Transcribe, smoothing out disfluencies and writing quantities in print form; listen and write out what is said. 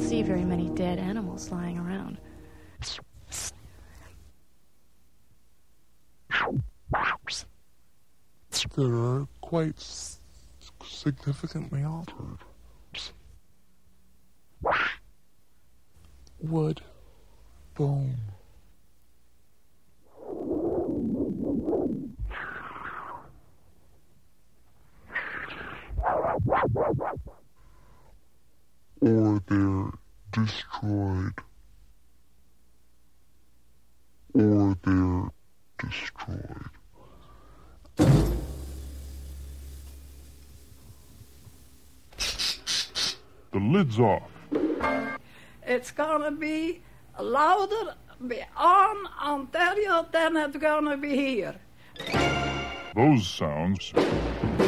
see very many dead animals lying around. They're quite significantly altered. Wood, bone. Or they're destroyed. Or they're destroyed. The lid's off. It's gonna be louder beyond Ontario than it's gonna be here. Those sounds